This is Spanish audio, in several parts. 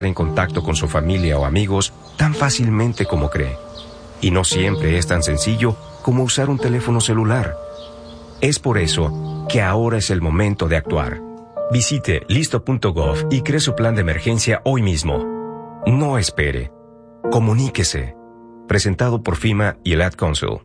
en contacto con su familia o amigos tan fácilmente como cree. Y no siempre es tan sencillo como usar un teléfono celular. Es por eso que ahora es el momento de actuar. Visite listo.gov y cree su plan de emergencia hoy mismo. No espere. Comuníquese. Presentado por FEMA y el Ad Council.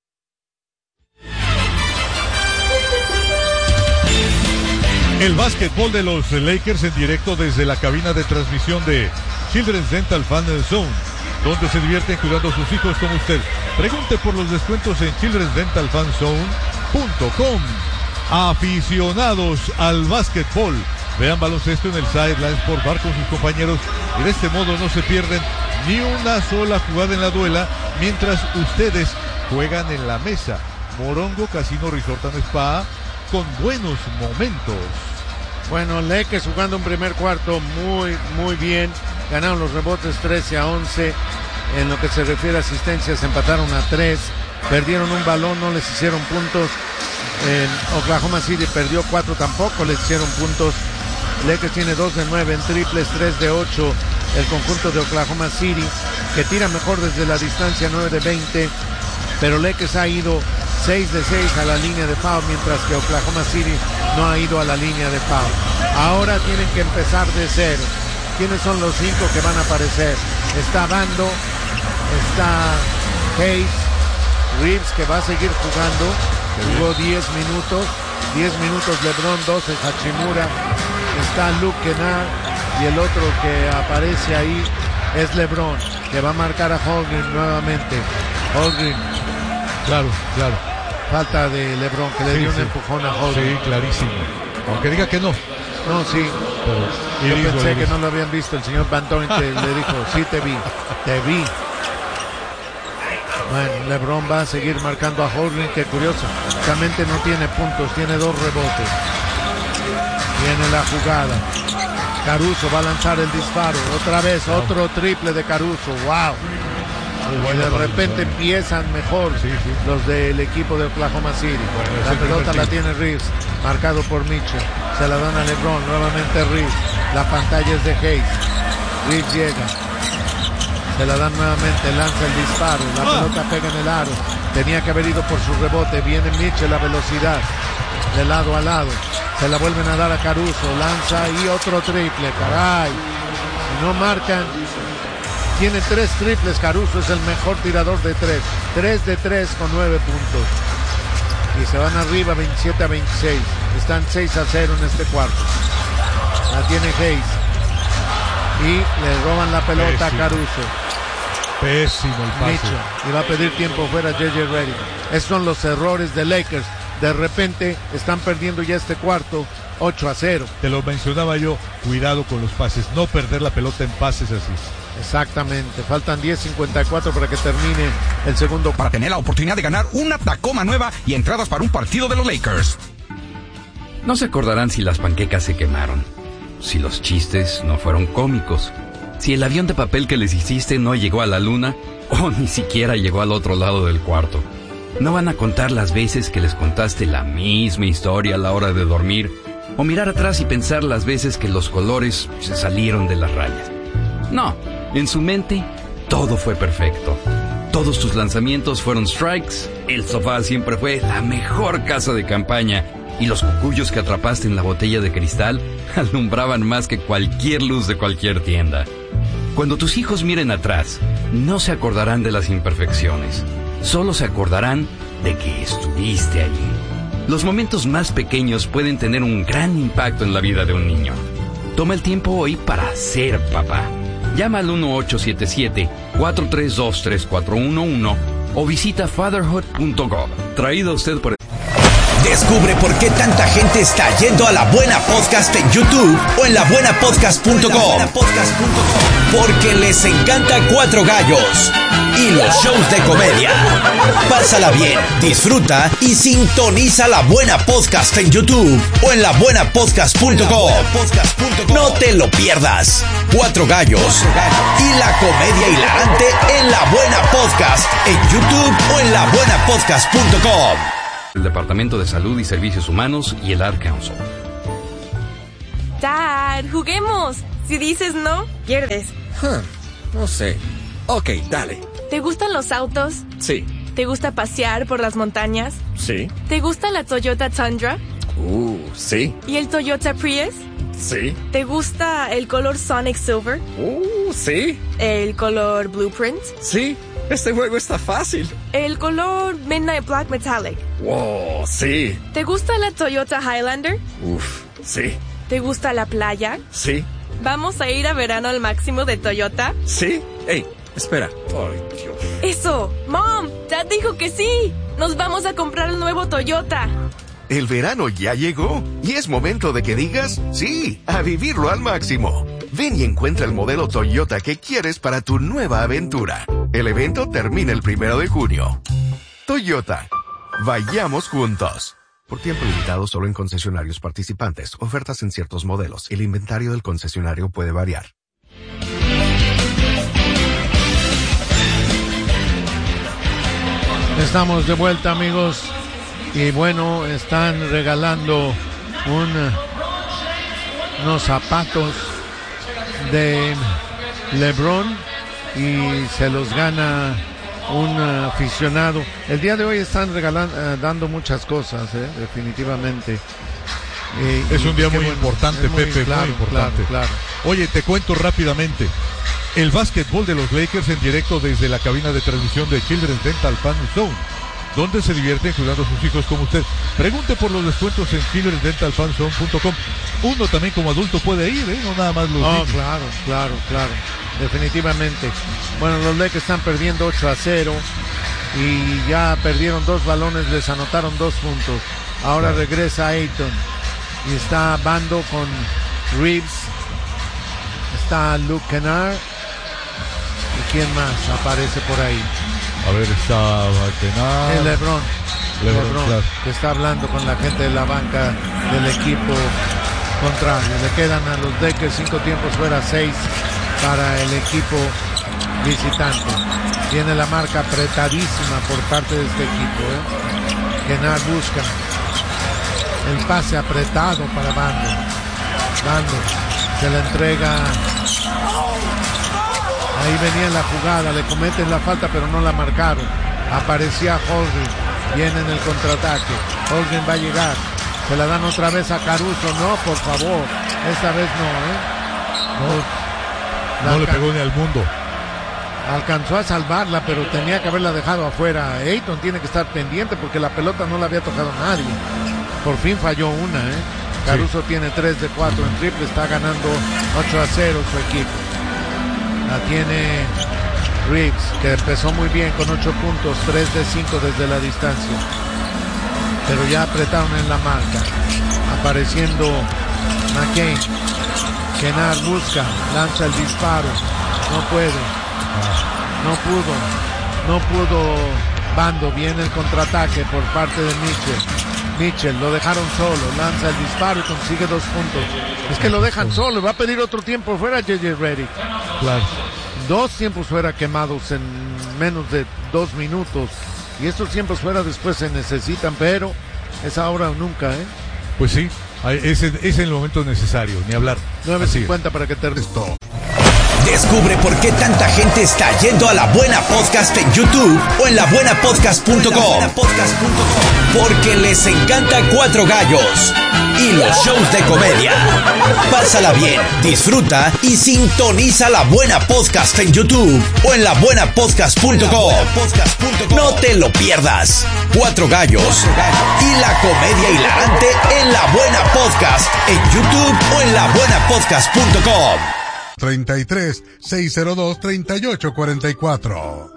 El básquetbol de los Lakers en directo desde la cabina de transmisión de Children's Dental Fan Zone, donde se divierten cuidando a sus hijos como usted. Pregunte por los descuentos en childrensdentalfanzone.com. Aficionados al básquetbol, vean baloncesto en el Sidelines Sport Bar con sus compañeros y de este modo no se pierden ni una sola jugada en la duela mientras ustedes juegan en la mesa. Morongo Casino Resort and Spa, con buenos momentos. Bueno, Lakers jugando un primer cuarto muy bien. Ganaron los rebotes 13-11. En lo que se refiere a asistencias, empataron a 3. Perdieron un balón, no les hicieron puntos. En Oklahoma City perdió 4, tampoco les hicieron puntos. Lakers tiene 2 de 9 en triples, 3 de 8. El conjunto de Oklahoma City, que tira mejor desde la distancia, 9 de 20. Pero Lakers ha ido 6 de 6 a la línea de foul, mientras que Oklahoma City no ha ido a la línea de foul. Ahora tienen que empezar de cero. ¿Quiénes son los 5 que van a aparecer? Está Bando, está Hayes, Reeves, que va a seguir jugando. Jugó 10 minutos LeBron, 12 Hachimura. Está Luke Kennard y el otro que aparece ahí es LeBron, que va a marcar a Holmgren nuevamente. Holmgren. Claro. Falta de LeBron, que le dio un empujón a Holmgren. Sí, clarísimo. Aunque diga que no. No, sí. Pero, yo pensé que no lo habían visto. El señor Pantone le dijo, sí te vi. Bueno, LeBron va a seguir marcando a Holmgren, que curiosamente no tiene puntos, tiene 2 rebotes. Viene la jugada. Caruso va a lanzar el disparo. Otra vez, otro triple de Caruso. ¡Wow! Y de repente empiezan mejor los del equipo de Oklahoma City. La pelota la tiene Reeves, marcado por Mitchell. Se la dan a LeBron, nuevamente Reeves. La pantalla es de Hayes. Reeves llega. Se la dan nuevamente, lanza el disparo. La pelota pega en el aro. Tenía que haber ido por su rebote. Viene Mitchell a velocidad, de lado a lado. Se la vuelven a dar a Caruso. Lanza y otro triple. Caray. Si no marcan. Tiene 3 triples. Caruso es el mejor tirador de 3. 3 de 3 con 9 puntos. Y se van arriba 27-26. Están 6-0 en este cuarto. La tiene Hayes. Y le roban la pelota a Caruso. Pésimo el pase. Mitchell. Y va a pedir tiempo fuera J.J. Redick. Esos son los errores de Lakers. De repente están perdiendo ya este cuarto 8-0. Te lo mencionaba yo. Cuidado con los pases. No perder la pelota en pases así. Exactamente, faltan 10:54 para que termine el segundo. Para tener la oportunidad de ganar una Tacoma nueva y entradas para un partido de los Lakers. No se acordarán si las panquecas se quemaron, si los chistes no fueron cómicos, si el avión de papel que les hiciste no llegó a la luna o ni siquiera llegó al otro lado del cuarto. No van a contar las veces que les contaste la misma historia a la hora de dormir o mirar atrás y pensar las veces que los colores se salieron de las rayas. No, en su mente todo fue perfecto. Todos tus lanzamientos fueron strikes, el sofá siempre fue la mejor casa de campaña y los cucuyos que atrapaste en la botella de cristal alumbraban más que cualquier luz de cualquier tienda. Cuando tus hijos miren atrás, no se acordarán de las imperfecciones, solo se acordarán de que estuviste allí. Los momentos más pequeños pueden tener un gran impacto en la vida de un niño. Toma el tiempo hoy para ser papá. Llama al 1877-432-3411 o visita fatherhood.gov. Traído a usted por... Descubre por qué tanta gente está yendo a La Buena Podcast en YouTube o en labuenapodcast.com. Porque les encanta Cuatro Gallos y los shows de comedia. Pásala bien, disfruta y sintoniza La Buena Podcast en YouTube o en labuenapodcast.com. No te lo pierdas. Cuatro Gallos y la comedia hilarante en La Buena Podcast en YouTube o en labuenapodcast.com. El Departamento de Salud y Servicios Humanos y el Ad Council. Dad, juguemos. Si dices no, pierdes. No sé. Ok, dale. ¿Te gustan los autos? Sí. ¿Te gusta pasear por las montañas? Sí. ¿Te gusta la Toyota Tundra? Sí. ¿Y el Toyota Prius? Sí. ¿Te gusta el color Sonic Silver? Sí. ¿El color Blueprint? Sí. Este juego está fácil. ¿El color Midnight Black Metallic? Wow, sí. ¿Te gusta la Toyota Highlander? Sí. ¿Te gusta la playa? Sí. ¿Vamos a ir a verano al máximo de Toyota? Sí. Ey, espera. Ay, Dios. ¡Eso! ¡Mom! ¡Dad dijo que sí! ¡Nos vamos a comprar el nuevo Toyota! El verano ya llegó y es momento de que digas sí, a vivirlo al máximo. Ven y encuentra el modelo Toyota que quieres para tu nueva aventura. El evento termina el 1 de junio. Toyota. Vayamos juntos. Por tiempo limitado solo en concesionarios participantes. Ofertas en ciertos modelos. El inventario del concesionario puede variar. Estamos de vuelta, amigos. Y bueno, están regalando unos zapatos de LeBron y se los gana un aficionado. El día de hoy están dando muchas cosas, definitivamente. Es un día muy importante, Pepe, claro, muy importante. Claro. Oye, te cuento rápidamente. El básquetbol de los Lakers en directo desde la cabina de transmisión de Children's Dental Fan Zone, donde se divierten cuidando a sus hijos como usted. Pregunte por los descuentos en childrensdentalfanzone.com. Uno también como adulto puede ir, no nada más los niños. Claro. Definitivamente. Bueno, los Lakers están perdiendo 8-0 y ya perdieron 2 balones, les anotaron 2 puntos. Ahora regresa Ayton y está Bando con Reeves. Está Luke Kennard. ¿Y quién más aparece por ahí? A ver, está Kennard. LeBron, claro, que está hablando con la gente de la banca del equipo contrario. Le quedan a los Lakers 5 tiempos fuera, 6 para el equipo visitante. Tiene la marca apretadísima por parte de este equipo. Kennard busca el pase apretado para Bando. Se le entrega. Ahí venía la jugada, le cometen la falta pero no la marcaron. Aparecía Holgren, viene en el contraataque. Holgren va a llegar, se la dan otra vez a Caruso. No, por favor, esta vez no le pegó ni al mundo. Alcanzó a salvarla, pero tenía que haberla dejado afuera. Ayton tiene que estar pendiente porque la pelota no la había tocado nadie. Por fin falló una, Caruso tiene 3 de 4 en triple, está ganando 8-0 su equipo. La tiene Reeves, que empezó muy bien con 8 puntos, 3 de 5 desde la distancia. Pero ya apretaron en la marca. Apareciendo McCain. Kennard busca, lanza el disparo. No puede. No pudo Bando. Viene el contraataque por parte de Mitchell, lo dejaron solo, lanza el disparo y consigue 2 puntos. Es que lo dejan solo, va a pedir otro tiempo fuera JJ Redick. Claro. 2 tiempos fuera quemados en menos de 2 minutos. Y estos tiempos fuera después se necesitan, pero es ahora o nunca, Pues sí, es el momento necesario, ni hablar. 9:50 para que termine. Descubre por qué tanta gente está yendo a La Buena Podcast en YouTube o en labuenapodcast.com. Porque les encanta Cuatro Gallos y los shows de comedia. Pásala bien, disfruta y sintoniza La Buena Podcast en YouTube o en labuenapodcast.com. No te lo pierdas. Cuatro Gallos y la comedia hilarante en La Buena Podcast en YouTube o en labuenapodcast.com. 33 602 3844.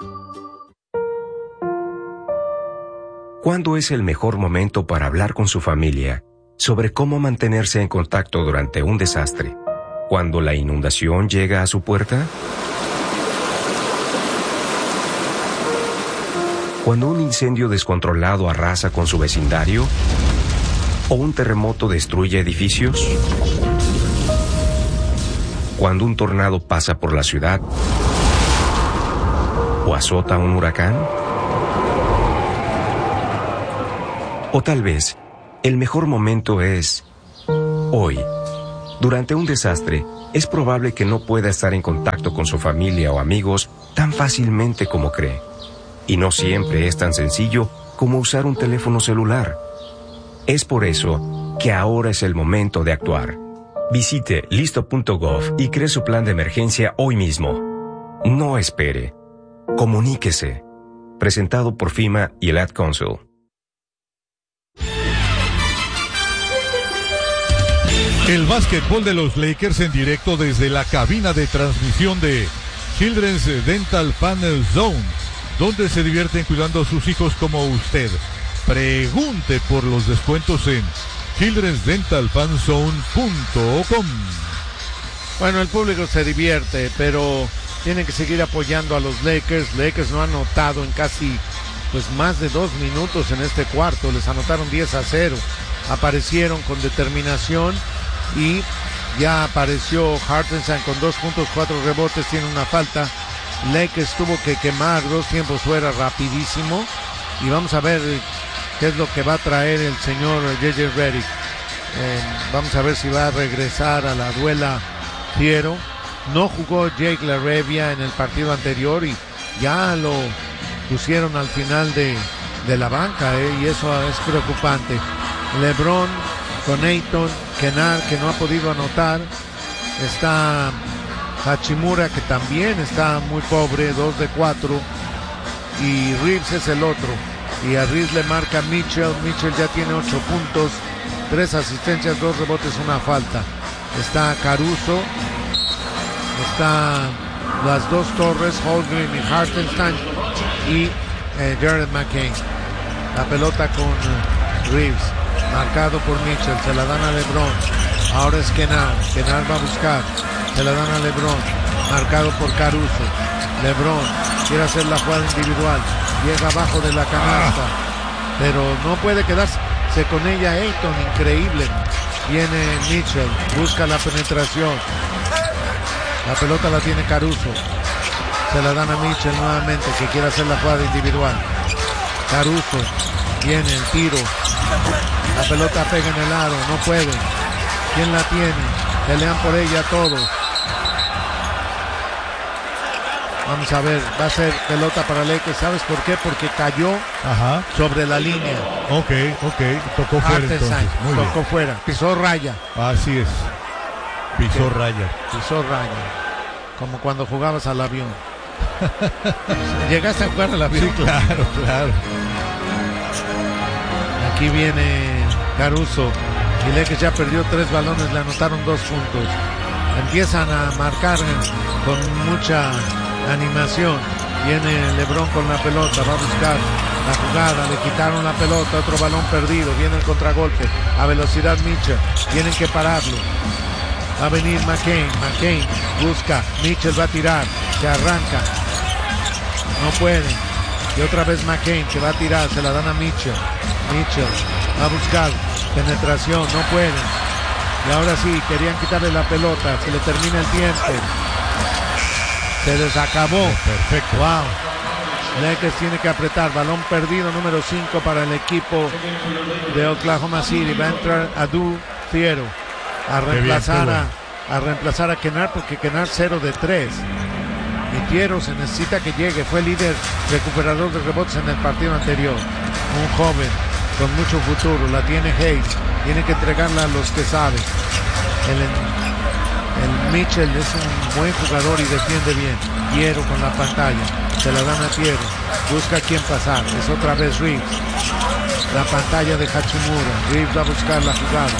¿Cuándo es el mejor momento para hablar con su familia sobre cómo mantenerse en contacto durante un desastre? ¿Cuando la inundación llega a su puerta? ¿Cuando un incendio descontrolado arrasa con su vecindario? ¿O un terremoto destruye edificios? ¿Cuando un tornado pasa por la ciudad? ¿O azota un huracán? O tal vez, el mejor momento es hoy. Durante un desastre, es probable que no pueda estar en contacto con su familia o amigos tan fácilmente como cree. Y no siempre es tan sencillo como usar un teléfono celular. Es por eso que ahora es el momento de actuar. Visite listo.gov y cree su plan de emergencia hoy mismo. No espere. Comuníquese. Presentado por FEMA y el Ad Council. El básquetbol de los Lakers en directo desde la cabina de transmisión de Children's Dental Fan Zone, donde se divierten cuidando a sus hijos como usted. Pregunte por los descuentos en childrensdentalfanzone.com. Bueno, el público se divierte, pero tienen que seguir apoyando a los Lakers. Lakers no han anotado en casi más de 2 minutos en este cuarto. Les anotaron 10-0. Aparecieron con determinación y ya apareció Hartenstein con 2 puntos, 4 rebotes, tiene una falta. Lakers tuvo que quemar 2 tiempos fuera rapidísimo y vamos a ver qué es lo que va a traer el señor J.J. Redick. Vamos a ver si va a regresar a la duela Thiero. No jugó Jake LaRavia en el partido anterior y ya lo pusieron al final de la banca, y eso es preocupante. LeBron con Ayton, Kennard, que no ha podido anotar. Está Hachimura, que también está muy pobre, 2 de 4. Y Reeves es el otro. Y a Reeves le marca Mitchell. Mitchell ya tiene 8 puntos, 3 asistencias, 2 rebotes, una falta. Está Caruso. Está las 2 torres, Holmgren y Hartenstein. Y Jared McCain. La pelota con Reeves. Marcado por Mitchell, se la dan a LeBron. Ahora es Kennard va a buscar. Se la dan a LeBron. Marcado por Caruso. LeBron quiere hacer la jugada individual. Llega abajo de la canasta. Pero no puede quedarse con ella Ayton, increíble. Viene Mitchell, busca la penetración. La pelota la tiene Caruso. Se la dan a Mitchell nuevamente, que quiere hacer la jugada individual. Caruso, viene el tiro. La pelota pega en el aro, no puede. ¿Quién la tiene? Pelean por ella todos. Vamos a ver, va a ser pelota para Lakers. ¿Sabes por qué? Porque cayó sobre la línea. Ok. Tocó fuera entonces. Tocó fuera, pisó raya. Así es. Pisó raya. Como cuando jugabas al avión. ¿Llegaste a jugar al avión? Sí, claro. Aquí viene Caruso. Y Lakers ya perdió 3 balones, le anotaron 2 puntos. Empiezan a marcar con mucha animación. Viene LeBron con la pelota, va a buscar la jugada, le quitaron la pelota, otro balón perdido, viene el contragolpe, a velocidad Mitchell, tienen que pararlo. Va a venir McCain busca, Mitchell va a tirar, se arranca, no puede. Y otra vez McCain que va a tirar, se la dan a Mitchell va a buscar penetración, no pueden. Y ahora sí, querían quitarle la pelota, se le termina el tiempo. Se les acabó. Perfecto. Wow. Lakers tiene que apretar. Balón perdido número 5 para el equipo de Oklahoma City. Va a entrar Adu Thiero a reemplazar a Kennard, porque Kennard 0 de 3. Y Thiero se necesita que llegue. Fue líder recuperador de rebotes en el partido anterior. Un joven con mucho futuro. La tiene Hayes. Tiene que entregarla a los que saben. El Mitchell es un buen jugador y defiende bien. Thiero con la pantalla. Se la dan a Thiero. Busca a quién pasar. Es otra vez Reeves. La pantalla de Hachimura. Reeves va a buscar la jugada.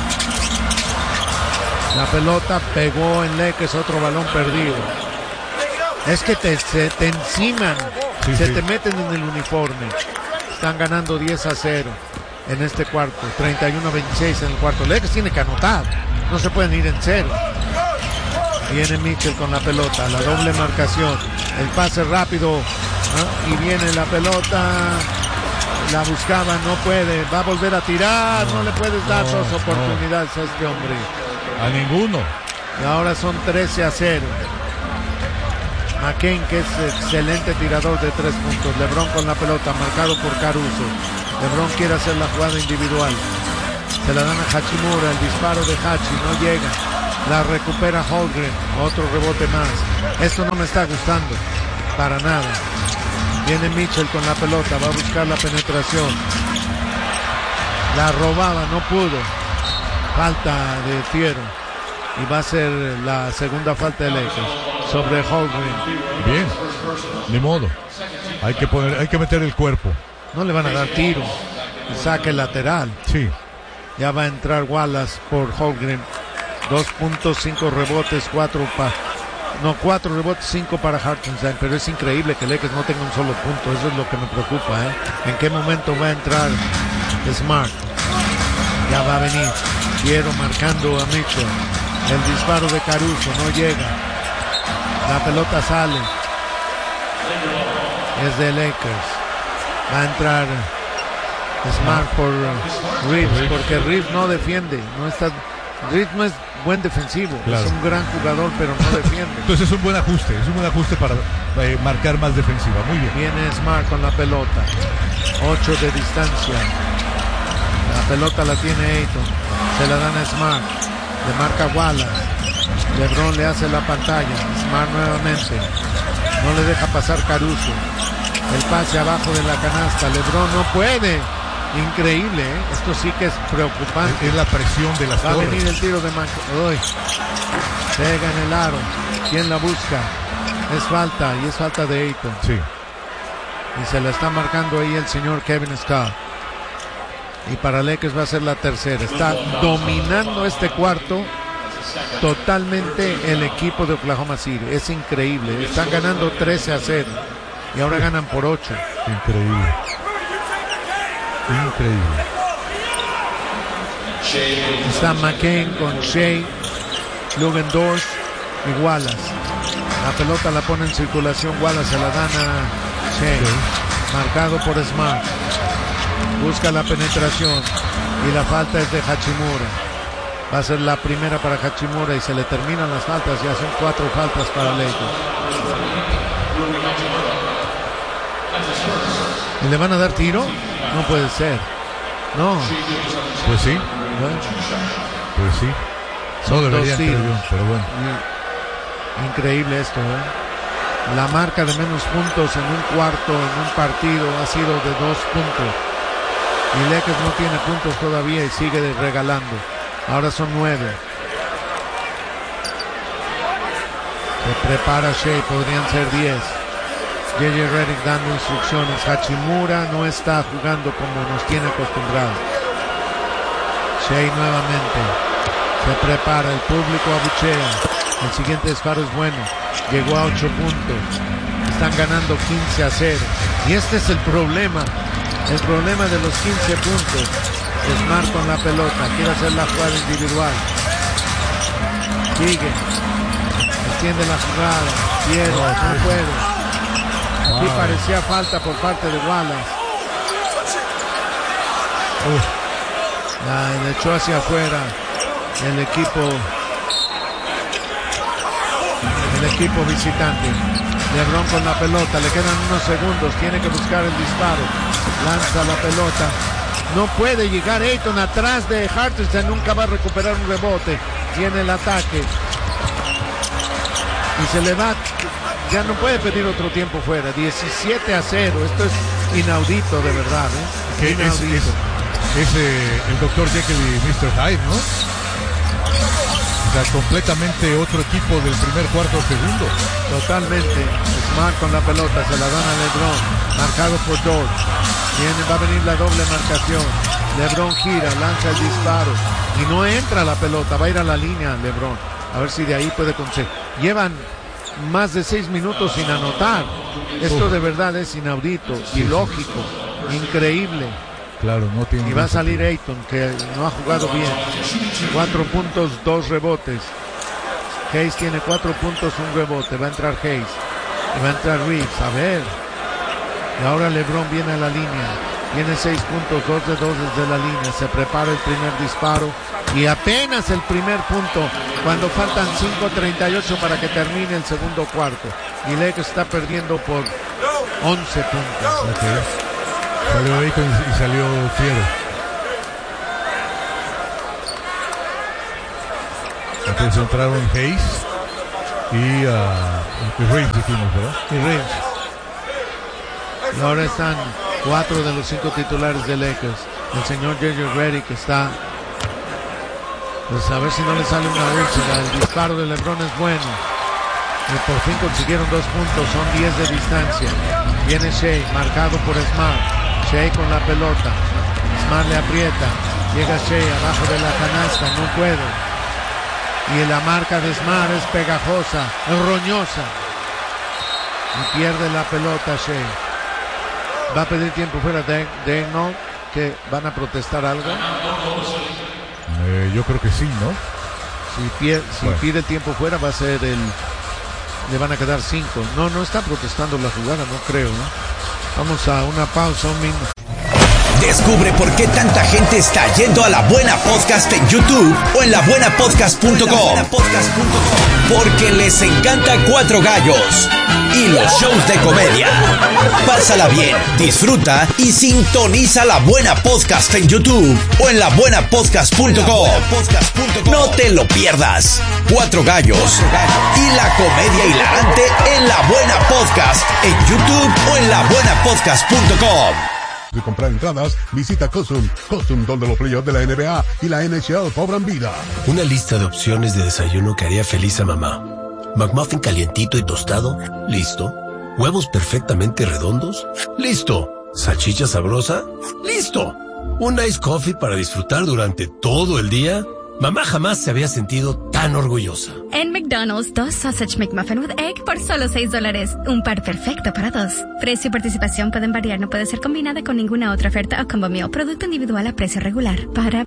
La pelota pegó en Lakers. Otro balón perdido. Es que te enciman. Te meten en el uniforme. Están ganando 10-0 en este cuarto. 31-26 en el cuarto. Lakers tiene que anotar. No se pueden ir en 0. Viene Mitchell con la pelota, la doble marcación, el pase rápido, y viene la pelota, la buscaba, no puede, va a volver a tirar, no le puedes dar 2 oportunidades a este hombre. A ninguno. Y ahora son 13-0. McCain, que es excelente tirador de 3 puntos. LeBron con la pelota, marcado por Caruso. LeBron quiere hacer la jugada individual. Se la dan a Hachimura, el disparo de Hachi, no llega. La recupera Holmgren. Otro rebote más. Esto no me está gustando. Para nada. Viene Mitchell con la pelota. Va a buscar la penetración. La robaba. No pudo. Falta de Fiero. Y va a ser la segunda falta de Lakers sobre Holmgren. Bien. Ni modo. Hay que meter el cuerpo. No le van a dar tiro. Saque lateral. Sí. Ya va a entrar Wallace por Holmgren. 2.5 rebotes, 4 rebotes, 5 para Hartenstein. Pero es increíble que Lakers no tenga un solo punto. Eso es lo que me preocupa, ¿eh? ¿En qué momento va a entrar Smart? Ya va a venir. Quiero marcando a Mitchell. El disparo de Caruso no llega. La pelota sale. Es de Lakers. Va a entrar Smart por Reeves, porque Reeves no defiende. Reeves no es buen defensivo. Claro. Es un gran jugador, pero no defiende. Entonces es un buen ajuste para marcar más defensiva. Muy bien. Viene Smart con la pelota. 8 de distancia. La pelota la tiene Ayton. Se la dan a Smart. Le marca Wallace. LeBron le hace la pantalla. Smart nuevamente. No le deja pasar Caruso. El pase abajo de la canasta. LeBron no puede. Increíble, ¿eh? Esto sí que es preocupante. Es la presión de las Va torres. a venir el tiro de Hoy pega en el aro. ¿Quién la busca? Es falta, y es falta de Ayton. Sí. Y se la está marcando ahí el señor Kevin Scott. Y para Lakers va a ser la tercera. Está dominando este cuarto totalmente el equipo de Oklahoma City. Es increíble. Están ganando 13-0. Y ahora ganan por 8. Increíble. Está McCain con Shea, Lugendorf y Wallace. La pelota la pone en circulación. Wallace se la dan a Shea. Marcado por Smart. Busca la penetración. Y la falta es de Hachimura. Va a ser la primera para Hachimura y se le terminan las faltas. Ya son 4 faltas para Lakers. ¿Y le van a dar tiro? No puede ser. No. Pues sí. Pues sí. No deberían, creo yo, pero bueno. Increíble esto, ¿eh? La marca de menos puntos en un cuarto, en un partido, ha sido de 2 puntos. Y Lakers no tiene puntos todavía y sigue regalando. Ahora son 9. Se prepara Shea, podrían ser 10. J.J. Redick dando instrucciones. Hachimura no está jugando como nos tiene acostumbrados. Shea nuevamente. Se prepara, el público abuchea. El siguiente disparo es bueno. Llegó a 8 puntos. Están ganando 15-0. Y este es el problema. El problema de los 15 puntos. Smart con la pelota. Quiere hacer la jugada individual. Sigue. Extiende la jugada. Quiere, no puede. Aquí parecía falta por parte de Wallace. Le echó hacia afuera el equipo visitante. LeBron con la pelota, le quedan unos segundos, tiene que buscar el disparo. Lanza la pelota. No puede llegar Ayton atrás de Hartenstein, nunca va a recuperar un rebote. Tiene el ataque. Y se le va. Ya no puede pedir otro tiempo fuera. 17-0. Esto es inaudito, de verdad, ¿eh? Inaudito. Es el Dr. Jekyll y Mr. Hyde, ¿no? O sea, completamente otro equipo del primer cuarto al segundo. Totalmente. Smart con la pelota, se la dan a LeBron. Marcado por George. Va a venir la doble marcación. LeBron gira, lanza el disparo. Y no entra la pelota, va a ir a la línea LeBron. A ver si de ahí puede conseguir. Llevan más de 6 minutos sin anotar. Esto de verdad es inaudito, ilógico, increíble. Claro, no tiene. Y va a salir Ayton, que no ha jugado bien. 4 puntos, 2 rebotes. Hayes tiene 4 puntos, 1 rebote. Va a entrar Hayes. Y va a entrar Reeves. A ver. Y ahora LeBron viene a la línea. Tiene 6 puntos, 2 de 2 desde la línea. Se prepara el primer disparo. Y apenas el primer punto, cuando faltan 5:38 para que termine el segundo cuarto. Y Lakers está perdiendo por 11 puntos. Okay. Salió Ayton y salió Fiero. Entonces entraron Hayes y Reeves, dijimos, ¿verdad? Y Reeves. Y ahora están 4 de los 5 titulares de Lakers. El señor J.J. Redick está, pues a ver si no le sale una úlcera. El disparo de LeBron es bueno. Y por fin consiguieron 2 puntos, son 10 de distancia. Viene Shea, marcado por Smart. Shea con la pelota. Smart le aprieta. Llega Shea abajo de la canasta, no puede. Y la marca de Smart es pegajosa, es roñosa. Y pierde la pelota Shea. Va a pedir tiempo fuera de no, que van a protestar algo. Yo creo que sí, ¿no? Si pide el tiempo fuera va a ser le van a quedar 5. No está protestando la jugada, no creo, ¿no? Vamos a una pausa, un minuto. Descubre por qué tanta gente está yendo a La Buena Podcast en YouTube o en labuenapodcast.com. Porque les encanta Cuatro Gallos y los shows de comedia. Pásala bien, disfruta y sintoniza La Buena Podcast en YouTube o en labuenapodcast.com. No te lo pierdas. Cuatro Gallos y la comedia hilarante en La Buena Podcast en YouTube o en labuenapodcast.com. De comprar entradas, visita Costum, donde los playoffs de la NBA y la NHL cobran vida. Una lista de opciones de desayuno que haría feliz a mamá. McMuffin calientito y tostado, listo. Huevos perfectamente redondos, listo. Salchicha sabrosa, listo. Un iced coffee para disfrutar durante todo el día. Mamá jamás se había sentido tan orgullosa. En McDonald's, 2 Sausage McMuffin with Egg por solo $6. Un par perfecto para 2. Precio y participación pueden variar. No puede ser combinada con ninguna otra oferta o combo meal. Producto individual a precio regular. Para...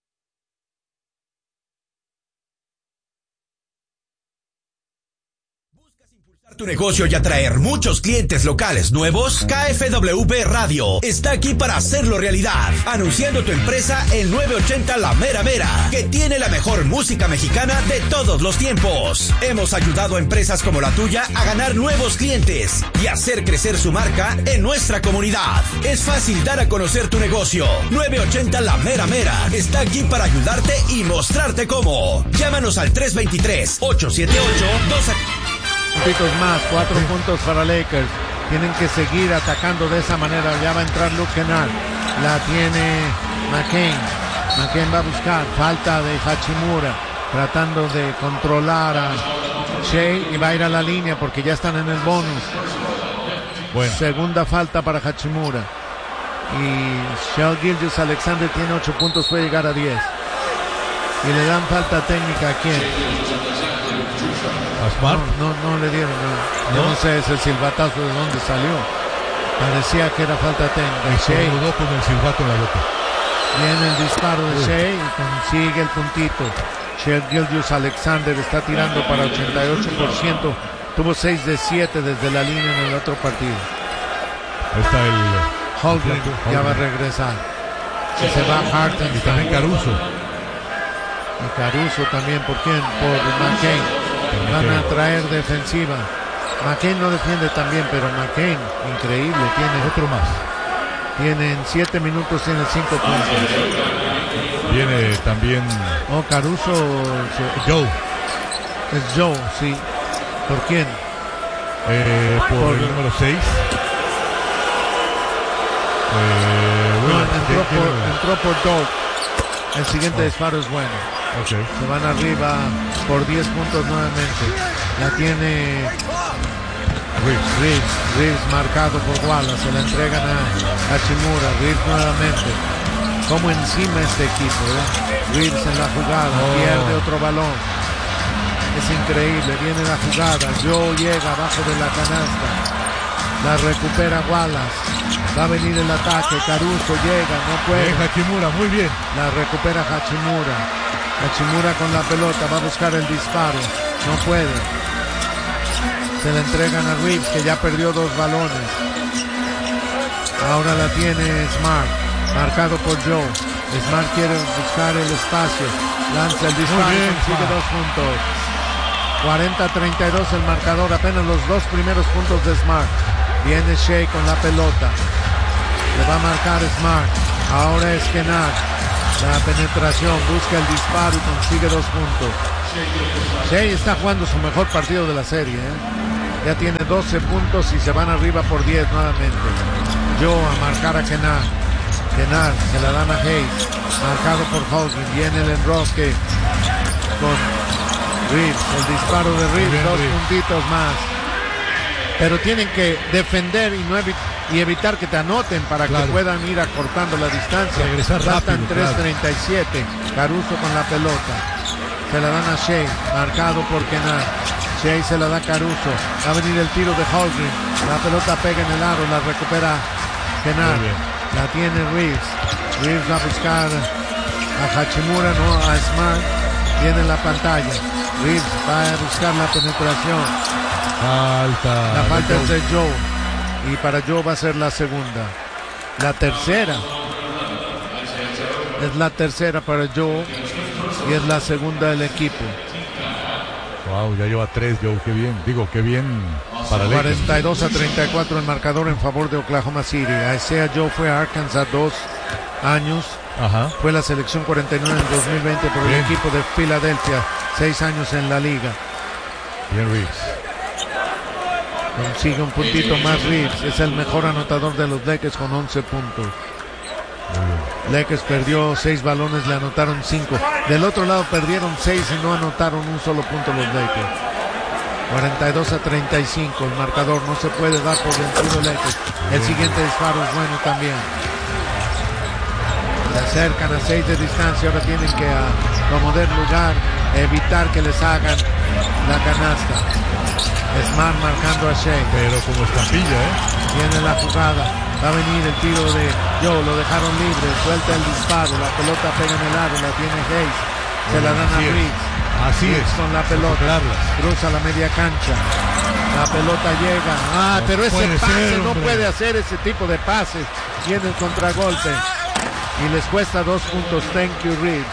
tu negocio y atraer muchos clientes locales nuevos, KFWB Radio está aquí para hacerlo realidad. Anunciando tu empresa en 980 La Mera Mera, que tiene la mejor música mexicana de todos los tiempos. Hemos ayudado a empresas como la tuya a ganar nuevos clientes y hacer crecer su marca en nuestra comunidad. Es fácil dar a conocer tu negocio. 980 La Mera Mera está aquí para ayudarte y mostrarte cómo. Llámanos al 323-878-2... Puntitos más, 4 puntos para Lakers. Tienen que seguir atacando de esa manera. Ya va a entrar Luke Kennard. La tiene McCain. McCain va a buscar. Falta de Hachimura. Tratando de controlar a Shea. Y va a ir a la línea porque ya están en el bonus. Bueno. Segunda falta para Hachimura. Y Shea Gilgeous-Alexander tiene 8 puntos. Puede llegar a 10. Y le dan falta técnica a quién. Smart. No le dieron. Yo no sé ese silbatazo de dónde salió. Parecía que era falta técnica. Y se mudó con el silbato en la boca. Viene el disparo de Shea y consigue el puntito. Shea Gilgeous-Alexander está tirando para 88%. Tuvo 6 de 7 desde la línea en el otro partido. Ahí está el Holgren. Ya va a regresar. Y se va Hartenstein. Y también Caruso. Y Caruso también. ¿Por quién? Por McCain. Van a traer defensiva. McCain no defiende tan bien, pero McCain, increíble, tiene otro más. Tiene en 7 minutos, tiene 5 puntos. Viene también... Caruso... Joe. Es Joe, sí. ¿Por quién? Por el número 6. Entró por Doug. El siguiente disparo es bueno. Okay. Se van arriba por 10 puntos nuevamente. La tiene Reeves marcado por Wallace. Se la entregan a Hachimura. Reeves nuevamente. Como encima este equipo, Reeves en la jugada. Pierde otro balón. Es increíble. Viene la jugada. Joe llega abajo de la canasta. La recupera Wallace. Va a venir el ataque. Caruso llega. No puede. Hachimura, muy bien. La recupera Hachimura. Hachimura con la pelota, va a buscar el disparo, no puede. Se la entregan a Reeves, que ya perdió 2 balones. Ahora la tiene Smart, marcado por Joe. Smart quiere buscar el espacio, lanza el disparo, consigue 2 puntos. 40-32 el marcador, apenas los 2 primeros puntos de Smart. Viene Shea con la pelota, le va a marcar Smart. Ahora es Kennard. La penetración, busca el disparo y consigue 2 puntos. Shea está jugando su mejor partido de la serie, Ya tiene 12 puntos y se van arriba por 10 nuevamente. Joe a marcar a Kennard. Kennard se la dan a Hayes. Marcado por Holgren. Viene el enroque con Reeves. El disparo de Reeves. 2 puntitos más. Pero tienen que defender y evitar que te anoten para que puedan ir acortando la distancia. Regresar Faltan rápido, 3:37. Caruso con la pelota. Se la dan a Shea. Marcado por Kennard. Shea se la da a Caruso. Va a venir el tiro de Holgren. La pelota pega en el aro. La recupera Kennard. La tiene Reeves. Reeves va a buscar a Hachimura, no a Smart. Tiene la pantalla. Reeves va a buscar la penetración. La falta es de Joe. Y para Joe va a ser la segunda. La tercera. Es la tercera para Joe. Y es la segunda del equipo. Wow, ya lleva 3 Joe. Qué bien. Digo, qué bien para Lakers. 42-34 el marcador en favor de Oklahoma City. Isaiah Joe fue a Arkansas 2 años. Ajá. Fue la selección 49 en 2020 por el equipo de Filadelfia. 6 años en la liga. Bien Reeves. Consigue un puntito más Reeves. Es el mejor anotador de los Lakers con 11 puntos. Lakers perdió 6 balones, le anotaron 5. Del otro lado perdieron 6 y no anotaron un solo punto los Lakers. 42-35 el marcador. No se puede dar por vencido Lakers. El siguiente disparo es bueno también. Se acercan a 6 de distancia. Ahora tienen que acomodar lugar, evitar que les hagan la canasta. Smart marcando a Shea. Pero como estampilla, Viene la jugada. Va a venir el tiro de Joe. Lo dejaron libre. Suelta el disparo. La pelota pega en el aro. La tiene Hayes. Se la dan a Reeves. Así es. Con la pelota. Cruza la media cancha. La pelota llega. Pero ese pase no puede hacer ese tipo de pases. Viene el contragolpe. Y les cuesta 2 puntos. Thank you, Reeves.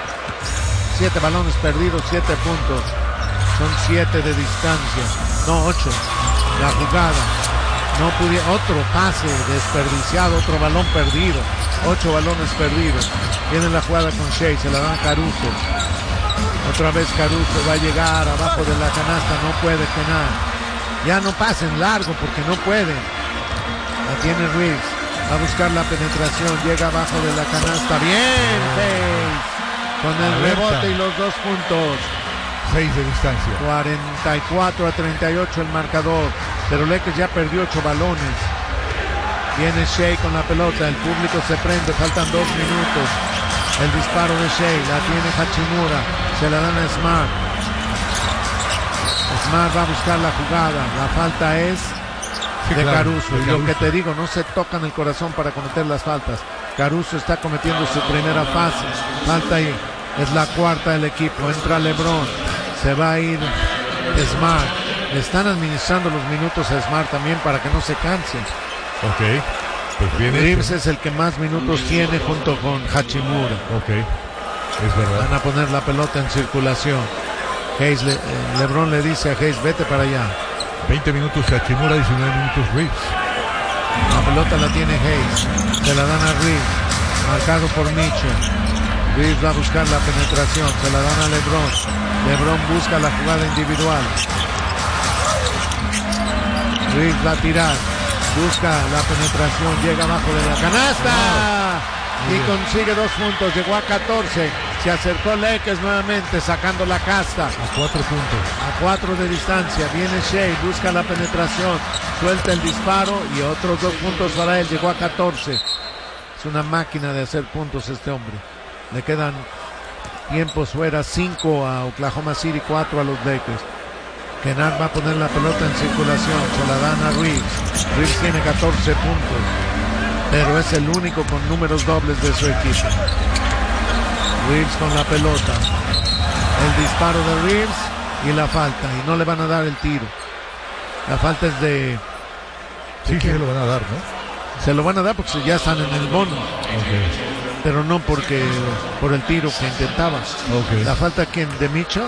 7 balones perdidos, 7 puntos. Son 7 de distancia. No, 8. La jugada. No pudiera. Otro pase desperdiciado. Otro balón perdido. 8 balones perdidos. Viene la jugada con Shea. Se la dan a Caruso. Otra vez Caruso va a llegar abajo de la canasta. No puede Kennard. Ya no pasen largo porque no pueden. La tiene Reeves. Va a buscar la penetración. Llega abajo de la canasta. Bien, Hayes. Con el rebote y los 2 puntos. 6 de distancia. 44-38 el marcador. Pero Lakers ya perdió 8 balones. Viene Shea con la pelota. El público se prende. Faltan 2 minutos. El disparo de Shea. La tiene Hachimura. Se la dan a Smart. Smart va a buscar la jugada. La falta es de Caruso. Y lo que te digo, no se tocan el corazón para cometer las faltas. Caruso está cometiendo su primera fase. Falta ahí. Es la cuarta del equipo. Entra LeBron. Se va a ir Smart. Le están administrando los minutos a Smart también para que no se canse. Ok. Pues viene. Reeves es el que más minutos tiene junto con Hachimura. Ok. Es verdad. Van a poner la pelota en circulación. Hayes LeBron le dice a Hayes, vete para allá. 20 minutos Hachimura, 19 minutos Reeves. La pelota la tiene Hayes. Se la dan a Reeves. Marcado por Mitchell. Reeves va a buscar la penetración. Se la dan a LeBron. LeBron busca la jugada individual. Reeves va a tirar. Busca la penetración. Llega abajo de la canasta. Y consigue 2 puntos. Llegó a 14. Se acercó Lakers nuevamente sacando la casta. A 4 puntos. A 4 de distancia. Viene Shea. Busca la penetración. Suelta el disparo. Y otros 2 puntos para él. Llegó a 14. Es una máquina de hacer puntos este hombre. Le quedan tiempos fuera. 5 a Oklahoma City. 4 a los Lakers. Kennard va a poner la pelota en circulación. Se la dan a Reeves. Reeves tiene 14 puntos. Pero es el único con números dobles de su equipo. Reeves con la pelota. El disparo de Reeves y la falta. Y no le van a dar el tiro. La falta es de... Sí, se lo van a dar, ¿no? Se lo van a dar porque ya están en el bono. Okay. Pero no por el tiro que intentaba. Okay. La falta que de Mitchell.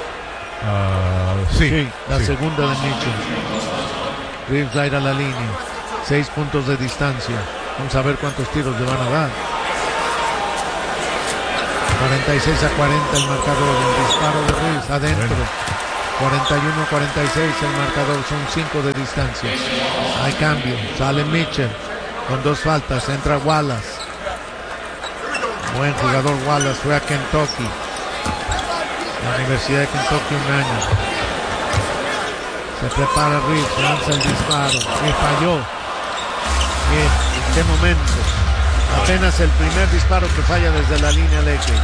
Sí, la segunda de Mitchell. Reeves va a ir a la línea. 6 puntos de distancia. Vamos a ver cuántos tiros le van a dar. 46-40 el marcador, el disparo de Reeves adentro. 41-46 el marcador, son 5 de distancia. Hay cambio, sale Mitchell con 2 faltas, entra Wallace. Buen jugador Wallace, fue a Kentucky, la Universidad de Kentucky un año. Se prepara Reeves, lanza el disparo y falló. Bien, ¿en qué momento? Apenas el primer disparo que falla desde la línea Lakers.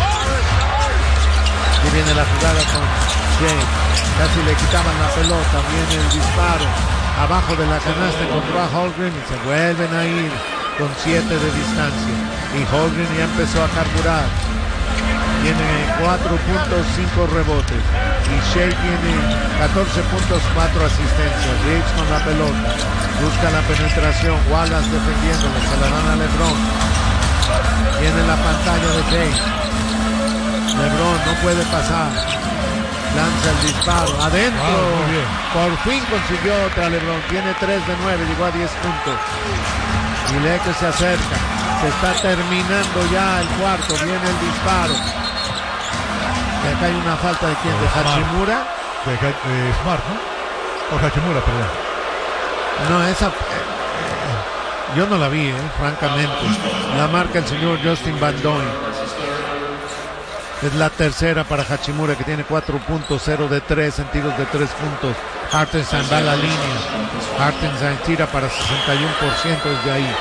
Y viene la jugada con Shea. Casi le quitaban la pelota. Viene el disparo abajo de la canasta contra Holmgren y se vuelven a ir con 7 de distancia. Y Holmgren ya empezó a carburar. Tiene 4 puntos, 5 rebotes. Y Shea tiene 14 puntos, 4 asistencias. Reeves con la pelota. Busca la penetración. Wallace defendiéndolo. Se la dan a LeBron. Tiene la pantalla de Shea. LeBron no puede pasar. Lanza el disparo. Adentro. Por fin consiguió otra LeBron. Tiene 3 de 9. Llegó a 10 puntos. Y Lakers se acerca. Se está terminando ya el cuarto. Viene el disparo. Y acá hay una falta de quién, de Hachimura. De Smart, ¿no? O Hachimura, perdón. No, esa yo no la vi, francamente. La marca el señor Justin Van Doyen. Es la tercera para Hachimura, que tiene 4 puntos, 0 de 3 en tiros de 3 puntos. Hartenstein va a la línea. Hartenstein tira para 61% desde ahí.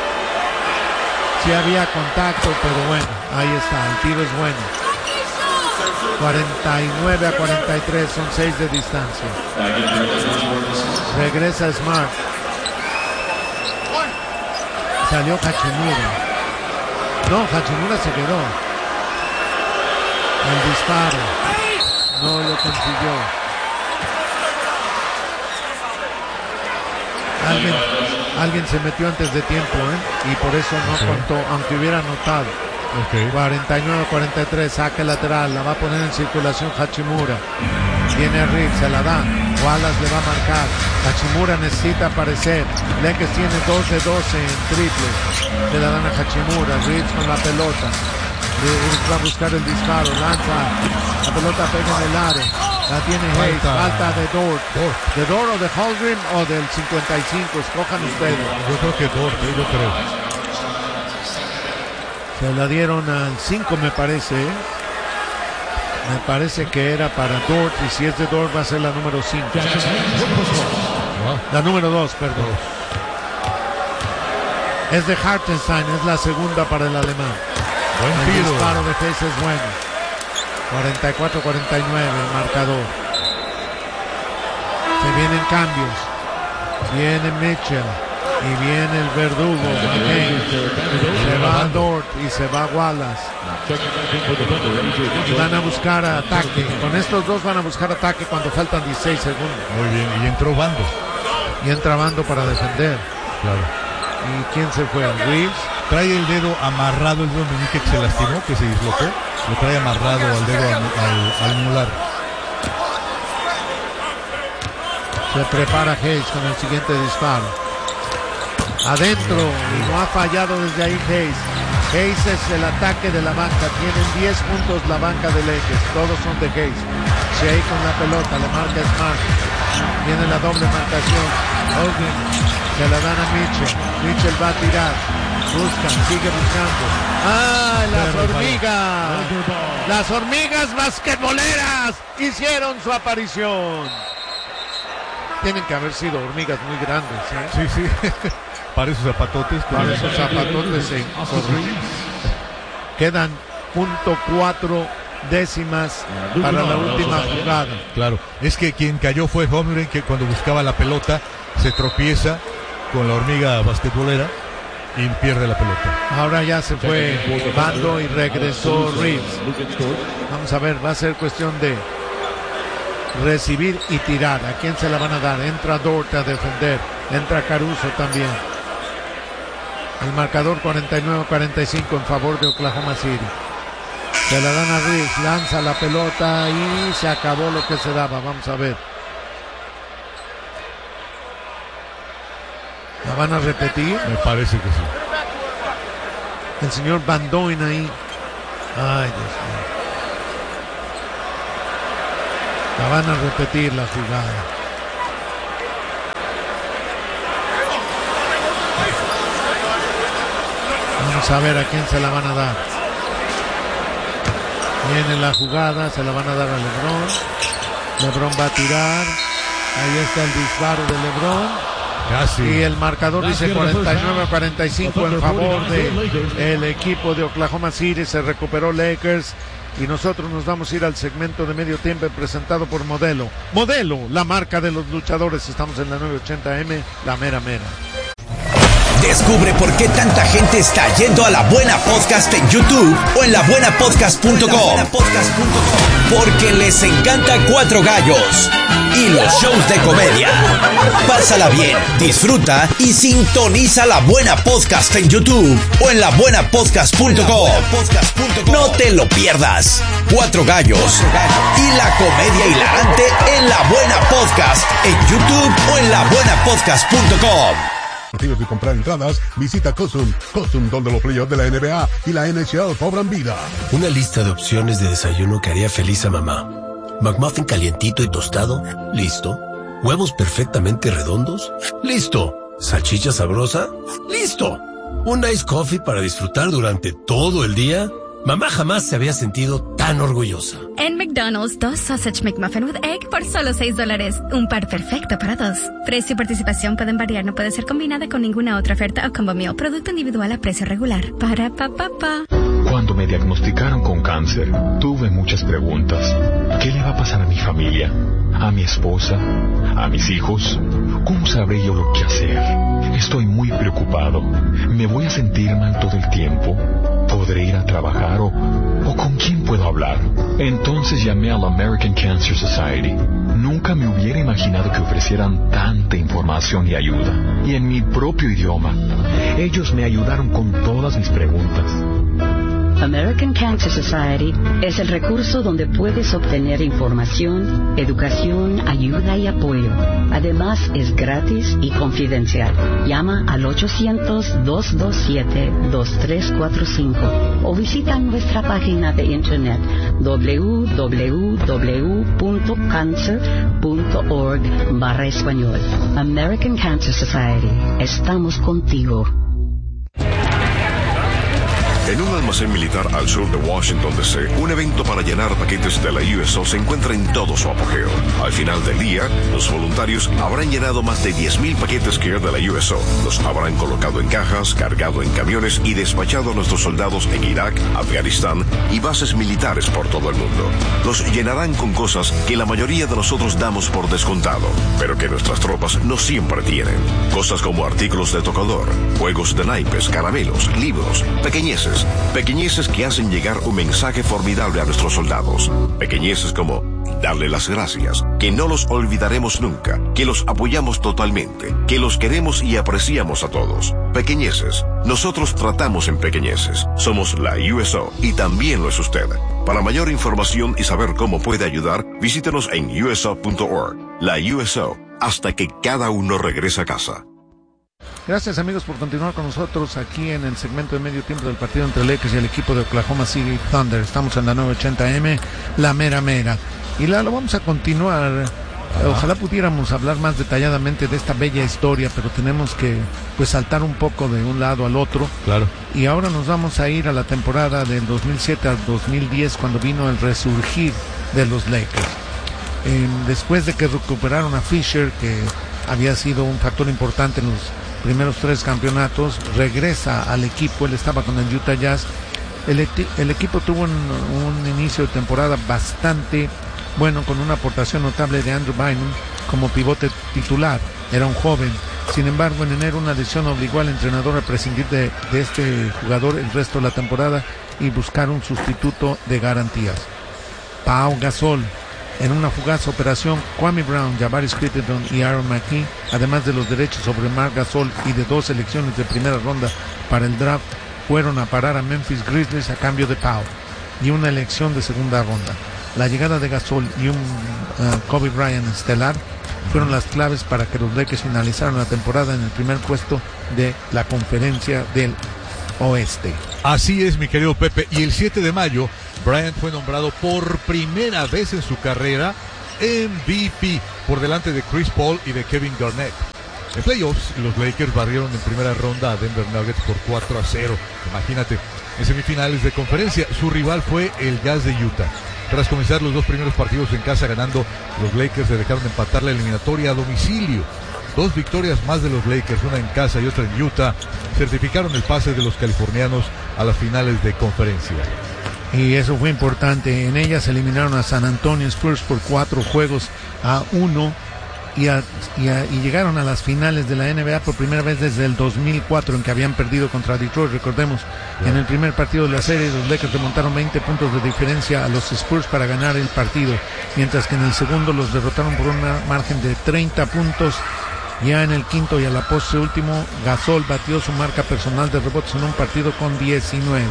Sí había contacto, pero bueno, ahí está, el tiro es bueno. 49-43, son 6 de distancia. Regresa Smart. Salió Hachimura. No, Hachimura se quedó. El disparo no lo consiguió. Alguien se metió antes de tiempo, y por eso no contó, aunque hubiera anotado. 49-43, saque lateral, la va a poner en circulación Hachimura. Viene Reeves, se la da. Wallace le va a marcar. Hachimura necesita aparecer. Lakers tiene 2 de 12 en triples. Se la dan a Hachimura. Reeves con la pelota. Reeves va a buscar el disparo. Lanza. La pelota pega en el aro. La tiene Hayes. Falta de Dort. ¿De Dort o de Holmgren o del 55? Escojan ustedes. Yo creo que Dort, yo creo. Se la dieron al 5, me parece. Me parece que era para Dort. Y si es de Dort va a ser la número 5. La número 2, perdón. Es de Hartenstein. Es la segunda para el alemán. El disparo de Hayes es bueno. 44-49 el marcador. Se vienen cambios. Viene Mitchell. Y viene el verdugo. Se va Dort y se va Wallace. Van a buscar ataque. Con estos dos van a buscar ataque cuando faltan 16 segundos. Muy bien. Y entró Bando. Y entra Bando para defender. Claro. ¿Y quién se fue? ¿Reeves? Trae el dedo amarrado el dedo meñique que se lastimó, que se dislocó. Lo trae amarrado al dedo al mular. Se prepara Hayes con el siguiente disparo. Adentro, y no ha fallado desde ahí Hayes. Hayes es el ataque de la banca. Tienen 10 puntos la banca de Lakers. Todos son de Hayes. Shea con la pelota, le marca Smart. Viene la doble marcación. Holmgren, se la dan a Mitchell. Mitchell va a tirar. Buscan, sigue buscando. ¡Ah, las hormigas! Las hormigas basquetboleras hicieron su aparición. Tienen que haber sido hormigas muy grandes, Sí, sí. Para esos zapatotes. Para esos zapatotes, sí. Quedan .4 décimas para la última jugada. Claro, es que quien cayó fue Holmgren, que cuando buscaba la pelota se tropieza con la hormiga basquetbolera y pierde la pelota. Ahora ya se fue Bando y regresó Reeves. Vamos a ver, va a ser cuestión de recibir y tirar. ¿A quién se la van a dar? Entra Dort a defender. Entra Caruso también. El marcador 49-45 en favor de Oklahoma City. Se la dan a Reeves, lanza la pelota y se acabó lo que se daba. Vamos a ver. ¿La van a repetir? Me parece que sí. El señor Van Doyen ahí. Ay, Dios mío. La van a repetir la jugada. Vamos a ver a quién se la van a dar. Viene la jugada, se la van a dar a LeBron. LeBron va a tirar. Ahí está el disparo de LeBron. Casi. Y el marcador dice 49-45 en favor del equipo de Oklahoma City. Se recuperó Lakers. Y nosotros nos vamos a ir al segmento de medio tiempo presentado por Modelo. Modelo, la marca de los luchadores. Estamos en la 980M, la mera mera. Descubre por qué tanta gente está yendo a La Buena Podcast en YouTube o en labuenapodcast.com. Porque les encanta Cuatro Gallos y los shows de comedia. Pásala bien, disfruta y sintoniza La Buena Podcast en YouTube o en labuenapodcast.com. No te lo pierdas. Cuatro Gallos y la comedia hilarante en La Buena Podcast en YouTube o en labuenapodcast.com. Antes de comprar entradas, visita Cosum, donde los playoffs de la NBA y la NHL cobran vida. Una lista de opciones de desayuno que haría feliz a mamá. McMuffin calientito y tostado, listo. Huevos perfectamente redondos, listo. Salchicha sabrosa, listo. Un ice coffee para disfrutar durante todo el día. Mamá jamás se había sentido tan orgullosa. En McDonald's, 2 Sausage McMuffin with Egg por solo $6. Un par perfecto para dos. Precio y participación pueden variar, no puede ser combinada con ninguna otra oferta o combo meal. Producto individual a precio regular. Para papá. Cuando me diagnosticaron con cáncer, tuve muchas preguntas. ¿Qué le va a pasar a mi familia? ¿A mi esposa? ¿A mis hijos? ¿Cómo sabré yo lo que hacer? Estoy muy preocupado. ¿Me voy a sentir mal todo el tiempo? ¿Podré ir a trabajar o con quién puedo hablar? Entonces llamé a la American Cancer Society. Nunca me hubiera imaginado que ofrecieran tanta información y ayuda. Y en mi propio idioma. Ellos me ayudaron con todas mis preguntas. American Cancer Society es el recurso donde puedes obtener información, educación, ayuda y apoyo. Además, es gratis y confidencial. Llama al 800-227-2345 o visita nuestra página de internet www.cancer.org/español. American Cancer Society. Estamos contigo. En un almacén militar al sur de Washington, D.C., un evento para llenar paquetes de la USO se encuentra en todo su apogeo. Al final del día, los voluntarios habrán llenado más de 10,000 paquetes Care de la USO. Los habrán colocado en cajas, cargado en camiones y despachado a nuestros soldados en Irak, Afganistán y bases militares por todo el mundo. Los llenarán con cosas que la mayoría de nosotros damos por descontado, pero que nuestras tropas no siempre tienen. Cosas como artículos de tocador, juegos de naipes, caramelos, libros, pequeñeces que hacen llegar un mensaje formidable a nuestros soldados. Pequeñeces como darle las gracias, que no los olvidaremos nunca, que los apoyamos totalmente, que los queremos y apreciamos a todos. Pequeñeces. Nosotros tratamos en pequeñeces. Somos la USO y también lo es usted. Para mayor información y saber cómo puede ayudar, visítenos en uso.org. La USO, hasta que cada uno regrese a casa. Gracias amigos por continuar con nosotros aquí en el segmento de medio tiempo del partido entre Lakers y el equipo de Oklahoma City Thunder. Estamos en la 980M, la mera mera. Y lo vamos a continuar. Ojalá pudiéramos hablar más detalladamente de esta bella historia, pero tenemos que saltar un poco de un lado al otro. Claro. Y ahora nos vamos a ir a la temporada del 2007 al 2010, cuando vino el resurgir de los Lakers. Después de que recuperaron a Fisher, que había sido un factor importante en los primeros 3 campeonatos, regresa al equipo. Él estaba con el Utah Jazz. El equipo tuvo un inicio de temporada bastante bueno, con una aportación notable de Andrew Bynum como pivote titular. Era un joven. Sin embargo, en enero una lesión obligó al entrenador a prescindir de este jugador el resto de la temporada y buscar un sustituto de garantías. Pau Gasol. En una fugaz operación, Kwame Brown, Javaris Crittenton y Aaron McKee, además de los derechos sobre Marc Gasol y de 2 selecciones de primera ronda para el draft, fueron a parar a Memphis Grizzlies a cambio de Pau y una elección de segunda ronda. La llegada de Gasol y un Kobe Bryant estelar fueron las claves para que los Lakers finalizaran la temporada en el primer puesto de la conferencia del Oeste. Así es, mi querido Pepe. Y el 7 de mayo, Bryant fue nombrado por primera vez en su carrera MVP por delante de Chris Paul y de Kevin Garnett. En playoffs, los Lakers barrieron en primera ronda a Denver Nuggets por 4-0. Imagínate, en semifinales de conferencia, su rival fue el Jazz de Utah. Tras comenzar los 2 primeros partidos en casa ganando, los Lakers se dejaron empatar la eliminatoria a domicilio. 2 victorias más de los Lakers, una en casa y otra en Utah, certificaron el pase de los californianos a las finales de conferencia. Y eso fue importante. En ellas eliminaron a San Antonio Spurs por 4-1 y llegaron a las finales de la NBA por primera vez desde el 2004, en que habían perdido contra Detroit. Recordemos, en el primer partido de la serie los Lakers remontaron 20 puntos de diferencia a los Spurs para ganar el partido, mientras que en el segundo los derrotaron por un margen de 30 puntos. Ya en el quinto y a la postre último, Gasol batió su marca personal de rebotes en un partido con 19.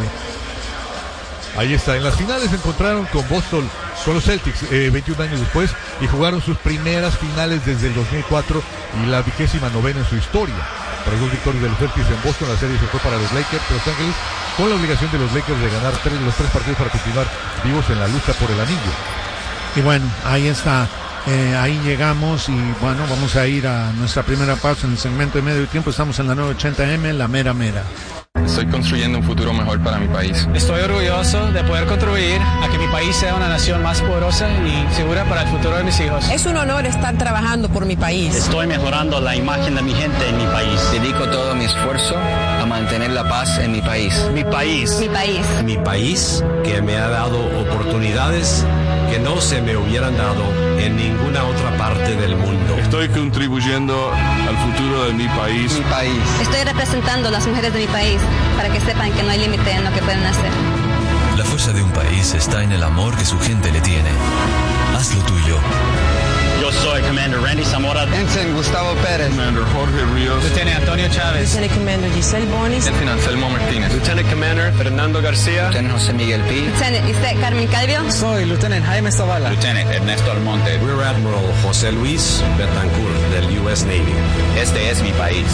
Ahí está, en las finales se encontraron con Boston, con los Celtics, 21 años después, y jugaron sus primeras finales desde el 2004 y la 29ª en su historia. Tras 2 victorias de los Celtics en Boston, la serie se fue para los Lakers, Los Ángeles, con la obligación de los Lakers de ganar los 3 partidos para continuar vivos en la lucha por el anillo. Y bueno, ahí está. Ahí llegamos y bueno, vamos a ir a nuestra primera pausa en el segmento de medio tiempo. Estamos en la 980M, la mera mera. Estoy construyendo un futuro mejor para mi país. Estoy orgulloso de poder contribuir a que mi país sea una nación más poderosa y segura para el futuro de mis hijos. Es un honor estar trabajando por mi país. Estoy mejorando la imagen de mi gente en mi país. Dedico todo mi esfuerzo a mantener la paz en mi país. Mi país. Mi país. Mi país, que me ha dado oportunidades que no se me hubieran dado en ninguna otra parte del mundo. Estoy contribuyendo al futuro de mi país. Mi país. Estoy representando a las mujeres de mi país para que sepan que no hay límite en lo que pueden hacer. La fuerza de un país está en el amor que su gente le tiene. Haz lo tuyo. Yo soy Commander Randy Zamora. Ensign Gustavo Pérez. Commander Jorge Ríos. Lieutenant Antonio Chávez. Lieutenant Commander Giselle Bonis. Lieutenant Anselmo Martínez. Lieutenant Commander Fernando García. Lieutenant José Miguel Pi. Lieutenant Isaac Carmen Calvio. Soy Lieutenant Jaime Zavala. Lieutenant Ernesto Almonte. Rear Admiral José Luis Betancourt del US Navy. Este es mi país.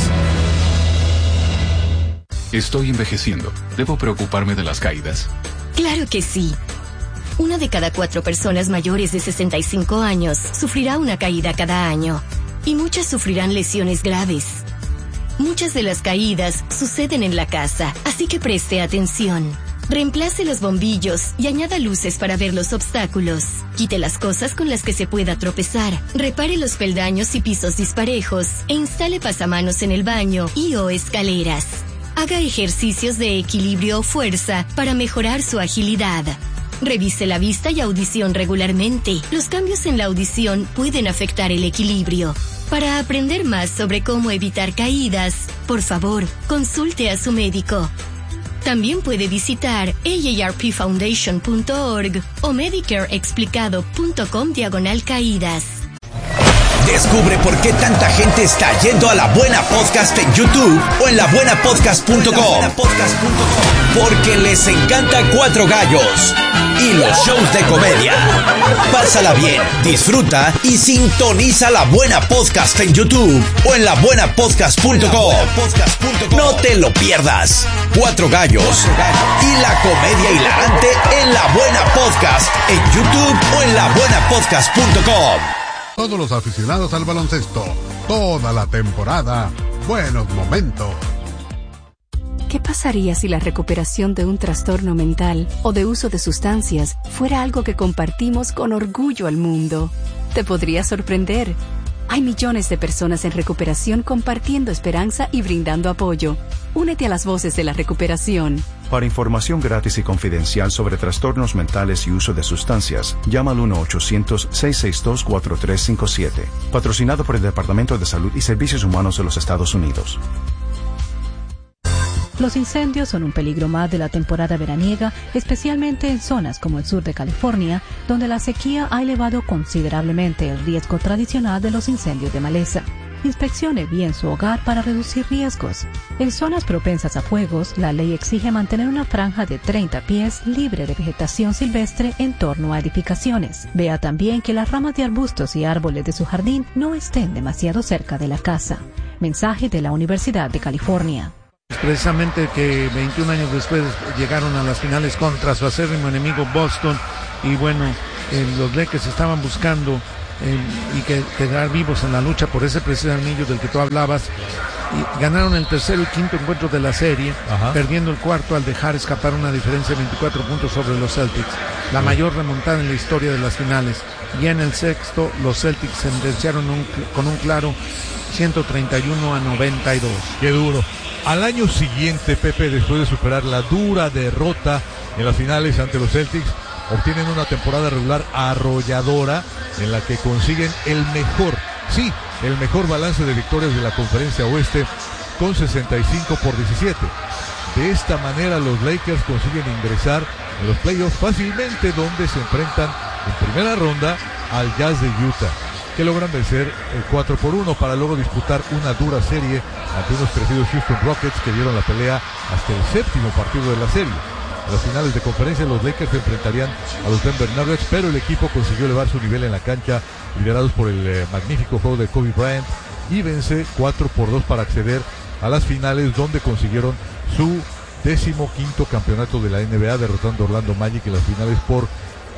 Estoy envejeciendo. ¿Debo preocuparme de las caídas? Claro que sí. 1 de cada 4 personas mayores de 65 años sufrirá una caída cada año. Y muchas sufrirán lesiones graves. Muchas de las caídas suceden en la casa, así que preste atención. Reemplace los bombillos y añada luces para ver los obstáculos. Quite las cosas con las que se pueda tropezar. Repare los peldaños y pisos disparejos. E instale pasamanos en el baño y o escaleras. Haga ejercicios de equilibrio o fuerza para mejorar su agilidad. Revise la vista y audición regularmente. Los cambios en la audición pueden afectar el equilibrio. Para aprender más sobre cómo evitar caídas, por favor, consulte a su médico. También puede visitar aarpfoundation.org o medicareexplicado.com/caídas. Descubre por qué tanta gente está yendo a La Buena Podcast en YouTube o en labuenapodcast.com. Porque les encanta Cuatro Gallos y los shows de comedia. Pásala bien, disfruta y sintoniza La Buena Podcast en YouTube o en labuenapodcast.com. No te lo pierdas. Cuatro Gallos y la comedia hilarante en La Buena Podcast en YouTube o en labuenapodcast.com. Todos los aficionados al baloncesto, toda la temporada, buenos momentos. ¿Qué pasaría si la recuperación de un trastorno mental o de uso de sustancias fuera algo que compartimos con orgullo al mundo? Te podría sorprender. Hay millones de personas en recuperación compartiendo esperanza y brindando apoyo. Únete a las voces de la recuperación. Para información gratis y confidencial sobre trastornos mentales y uso de sustancias, llama al 1-800-662-4357. Patrocinado por el Departamento de Salud y Servicios Humanos de los Estados Unidos. Los incendios son un peligro más de la temporada veraniega, especialmente en zonas como el sur de California, donde la sequía ha elevado considerablemente el riesgo tradicional de los incendios de maleza. Inspeccione bien su hogar para reducir riesgos. En zonas propensas a fuegos, la ley exige mantener una franja de 30 pies libre de vegetación silvestre en torno a edificaciones. Vea también que las ramas de arbustos y árboles de su jardín no estén demasiado cerca de la casa. Mensaje de la Universidad de California. precisamente que 21 años después llegaron a las finales contra su acérrimo enemigo Boston, y bueno, los Lakers estaban buscando y quedar vivos en la lucha por ese preciso anillo del que tú hablabas, y ganaron el tercero y quinto encuentro de la serie, perdiendo el cuarto al dejar escapar una diferencia de 24 puntos sobre los Celtics, la mayor remontada en la historia de las finales, y en el sexto los Celtics sentenciaron con un claro 131-92. Qué duro. Al año siguiente, Pepe, después de superar la dura derrota en las finales ante los Celtics, obtienen una temporada regular arrolladora en la que consiguen el mejor balance de victorias de la Conferencia Oeste, con 65-17. De esta manera los Lakers consiguen ingresar en los playoffs fácilmente, donde se enfrentan en primera ronda al Jazz de Utah, que logran vencer 4-1 para luego disputar una dura serie ante unos crecidos Houston Rockets que dieron la pelea hasta el séptimo partido de la serie. En las finales de conferencia, los Lakers se enfrentarían a los Denver Nuggets, pero el equipo consiguió elevar su nivel en la cancha, liderados por el magnífico juego de Kobe Bryant, y vence 4-2 para acceder a las finales, donde consiguieron su 15º campeonato de la NBA, derrotando a Orlando Magic en las finales por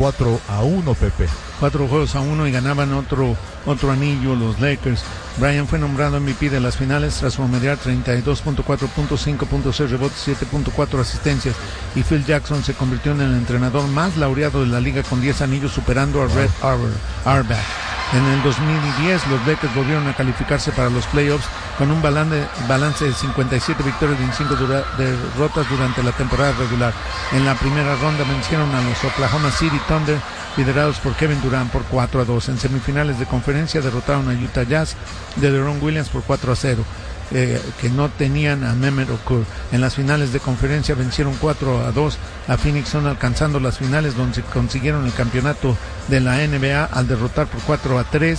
4-1, Pepe. 4-1, y ganaban otro anillo los Lakers. Bryant fue nombrado MVP de las finales tras promediar 32.4 puntos, 5.6 rebotes, 7.4 asistencias, y Phil Jackson se convirtió en el entrenador más laureado de la liga con 10 anillos, superando a Red Auerbach. En el 2010 los Lakers volvieron a calificarse para los playoffs con un balance de 57 victorias y 5 derrotas durante la temporada regular. En la primera ronda vencieron a los Oklahoma City Thunder, liderados por Kevin Durant, por 4-2. En semifinales de conferencia derrotaron a Utah Jazz de Deron Williams por 4-0. Que no tenían a Mehmet Okur. En las finales de conferencia vencieron 4-2 a Phoenix Suns, alcanzando las finales donde consiguieron el campeonato de la NBA al derrotar por 4-3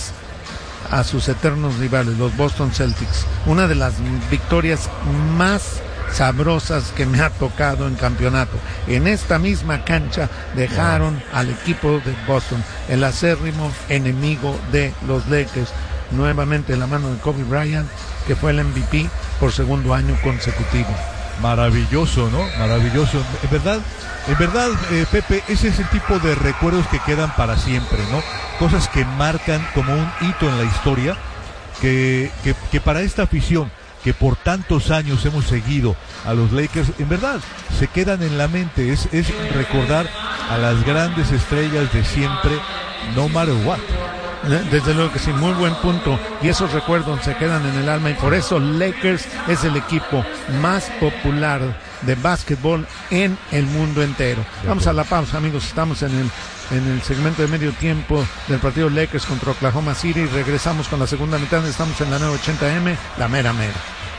a sus eternos rivales, los Boston Celtics. Una de las victorias más sabrosas que me ha tocado en campeonato. En esta misma cancha dejaron al equipo de Boston, el acérrimo enemigo de los Lakers, nuevamente en la mano de Kobe Bryant, que fue el MVP por segundo año consecutivo. Maravilloso, ¿no? Maravilloso. En verdad, Pepe, ese es el tipo de recuerdos que quedan para siempre, ¿no? Cosas que marcan como un hito en la historia, que para esta afición que por tantos años hemos seguido a los Lakers, en verdad, se quedan en la mente. Es recordar a las grandes estrellas de siempre, no matter what. Desde luego que sí, muy buen punto, y esos recuerdos se quedan en el alma, y por eso Lakers es el equipo más popular de básquetbol en el mundo entero. Vamos a la pausa, amigos. Estamos en el segmento de medio tiempo del partido Lakers contra Oklahoma City, y regresamos con la segunda mitad. Estamos en la 980M, la mera mera.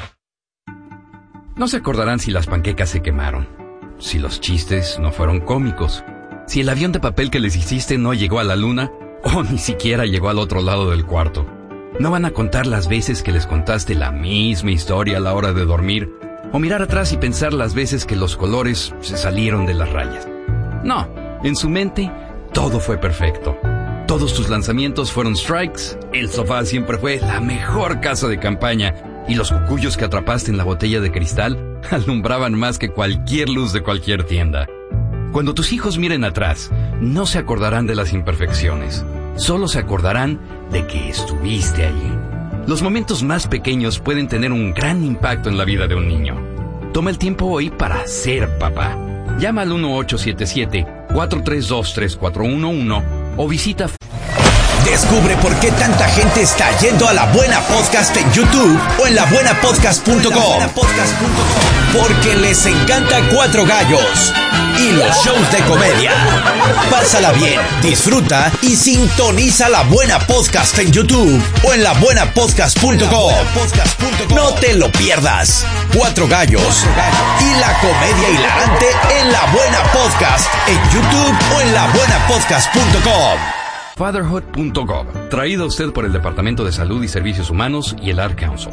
No se acordarán si las panquecas se quemaron, si los chistes no fueron cómicos, si el avión de papel que les hiciste no llegó a la luna, o ni siquiera llegó al otro lado del cuarto. No van a contar las veces que les contaste la misma historia a la hora de dormir, o mirar atrás y pensar las veces que los colores se salieron de las rayas. No, en su mente todo fue perfecto. Todos tus lanzamientos fueron strikes, el sofá siempre fue la mejor casa de campaña, y los cucuyos que atrapaste en la botella de cristal alumbraban más que cualquier luz de cualquier tienda. Cuando tus hijos miren atrás, no se acordarán de las imperfecciones, solo se acordarán de que estuviste allí. Los momentos más pequeños pueden tener un gran impacto en la vida de un niño. Toma el tiempo hoy para ser papá. Llama al 1877-432-3411 o visita... Descubre por qué tanta gente está yendo a La Buena Podcast en YouTube o en labuenapodcast.com. Porque les encanta Cuatro Gallos y los shows de comedia. Pásala bien, disfruta y sintoniza La Buena Podcast en YouTube o en labuenapodcast.com. No te lo pierdas. Cuatro Gallos y la comedia hilarante en La Buena Podcast en YouTube o en labuenapodcast.com. Fatherhood.gov, traído a usted por el Departamento de Salud y Servicios Humanos y el Art Council.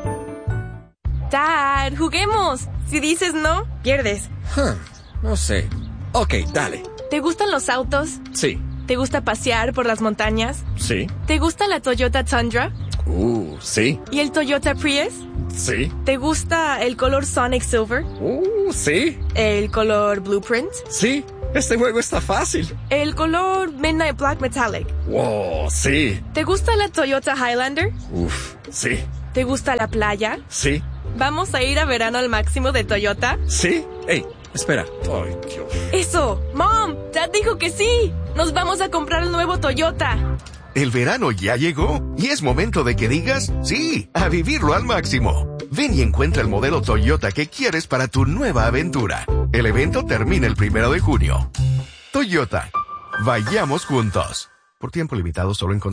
Dad, juguemos. Si dices no, pierdes. No sé. Ok, dale. ¿Te gustan los autos? Sí. ¿Te gusta pasear por las montañas? Sí. ¿Te gusta la Toyota Tundra? Sí. ¿Y el Toyota Prius? Sí. ¿Te gusta el color Sonic Silver? Sí. ¿El color Blueprint? Sí. Este juego está fácil. ¿El color Midnight Black Metallic? Wow, sí. ¿Te gusta la Toyota Highlander? Sí. ¿Te gusta la playa? Sí. ¿Vamos a ir a verano al máximo de Toyota? Sí. Ey, espera. Ay, Dios. ¡Eso! ¡Mom! ¡Dad dijo que sí! ¡Nos vamos a comprar el nuevo Toyota! El verano ya llegó y es momento de que digas sí, a vivirlo al máximo. Ven y encuentra el modelo Toyota que quieres para tu nueva aventura. El evento termina el 1 de junio. Toyota. Vayamos juntos. Por tiempo limitado solo en